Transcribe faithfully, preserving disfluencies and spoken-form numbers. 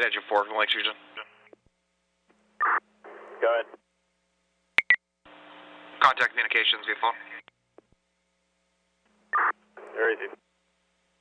engine four from Lakes region. Go ahead. Contact communications via phone. Very easy.